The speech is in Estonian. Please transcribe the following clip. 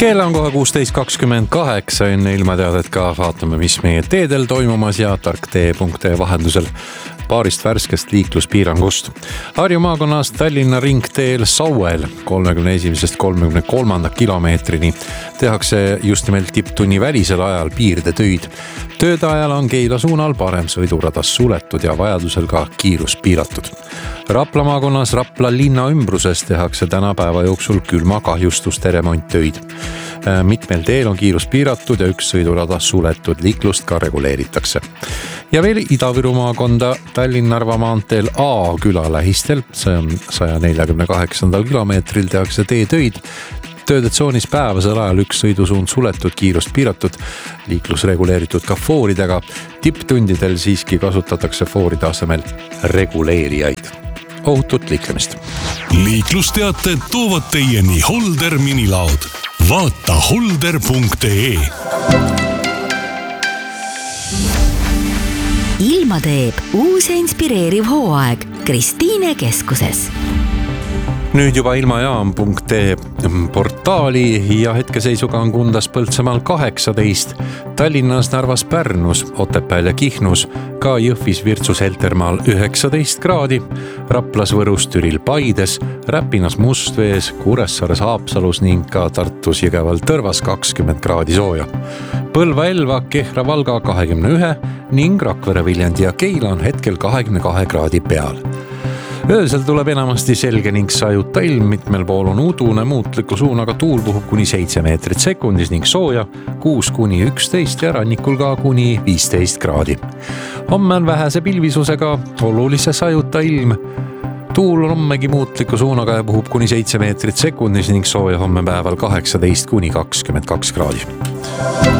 Kell on kohe 16.28, enne ilmateadet ka vaatame, mis meie teedel toimumas ja tarktee.ee vahendusel paarist värskest liikluspiirangust. Harju maakonnas Tallinna ringteel Sauel 31.–33. kilomeetrini tehakse just nimelt tipptunni välisel ajal piirdetöid. Tööde ajal on Keila suunal parem sõiduradas suletud ja vajadusel ka kiirus piiratud. Rapla maakonnas Rapla linna ümbruses tehakse tänapäeva jooksul külmakahjustuste remonttöid. Mitmel teel on kiirus piiratud ja üks sõidurada suletud, liiklust ka reguleeritakse. Ja veel Ida-Viru maakonda Tallinn-Narva maanteel A küla lähistel, see on 148. kilomeetril tehakse teetöid. Töödetsoonis päevasel ajal üks sõidusuund suletud, kiirust piiratud, liiklus reguleeritud ka fooridega. Tipptundidel siiski kasutatakse fooride asemel reguleerijaid. Ohutut liiklemist. Liiklusteated toovad teieni Holder minilaud. Vaata holder.ee. Ilma teeb uus ja inspireeriv hooaeg Kristiine keskuses. Nüüd juba ilmajaam.ee portaali ja hetkeseisuga on Kundas Põltsamaal 18, Tallinnas, Narvas, Pärnus, Otepääl ja Kihnus, ka Jõhvis, Virtsus, Heltermaal 19 kraadi, Raplas, Võrus, Türil, Paides, Räpinas, Mustvees, Kuressaares, Haapsalus ning ka Tartus, Jõgeval, Tõrvas 20 kraadi sooja. Põlva, Elva, Kehra, Valga 21 ning Rakvere, Viljandi ja Keila on hetkel 22 kraadi peal. Öösel tuleb enamasti selge ning sajuta ilm, mitmel pool on udune muutliku suunaga tuul puhub kuni 7 meetrit sekundis ning sooja 6–11 ja rannikul ka kuni 15 kraadi. Homme on vähese pilvisusega olulise sajuta ilm. Tuul on hommegi muutliku suunaga ja puhub kuni 7 meetrit sekundis ning sooja homme päeval 18–22 kraadi.